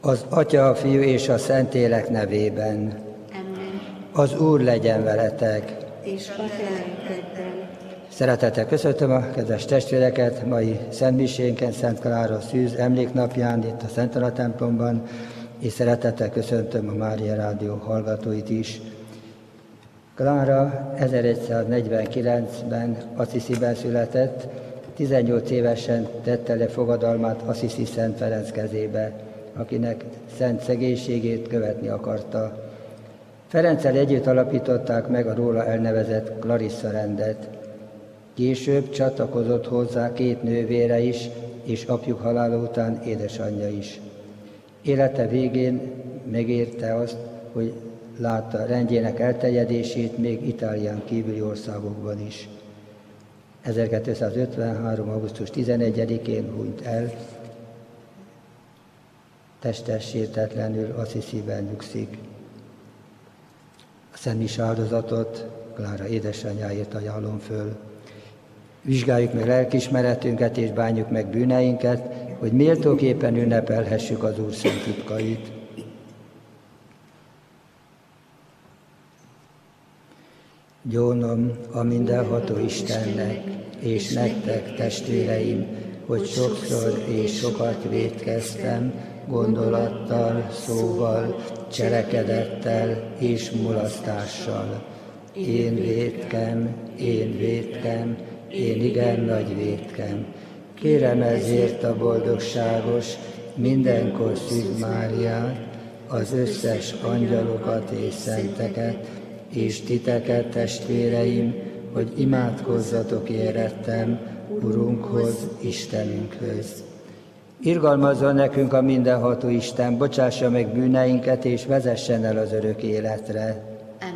Az Atya, a Fiú és a Szentlélek nevében. Amen. Az Úr legyen veletek. És a te lelkeddel. Szeretettel köszöntöm a kedves testvéreket mai szentmisénken, Szent Klára Szűz emléknapján itt a Szent Anna templomban, és szeretettel köszöntöm a Mária Rádió hallgatóit is. Klára 1149-ben Assisiben született, 18 évesen tette le fogadalmát Assisi Szent Ferenc kezébe, akinek szent szegénységét követni akarta. Ferenccel együtt alapították meg a róla elnevezett Clarissa rendet. Később csatlakozott hozzá két nővére is, és apjuk halála után édesanyja is. Élete végén megérte azt, hogy látta rendjének elterjedését még Itálián kívüli országokban is. 1253. augusztus 11-én hunyt el, testesítetlenül Assisiben nyugszik. A szentmise áldozatot Klára édesanyjáért ajánlom föl. Vizsgáljuk meg lelkiismeretünket és bánjuk meg bűneinket, hogy méltóképpen ünnepelhessük az Úr szent titkait. Gyónom a mindenható Istennek, és nektek, testvéreim, hogy sokszor és sokat vétkeztem, gondolattal, szóval, cselekedettel és mulasztással. Én vétkem, én igen nagy vétkem. Kérem ezért a boldogságos, mindenkor Szűz Máriát, az összes angyalokat és szenteket, és titeket, testvéreim, hogy imádkozzatok érettem Urunkhoz, Istenünkhöz. Irgalmazzon nekünk a mindenható Isten, bocsássa meg bűneinket, és vezessen el az örök életre.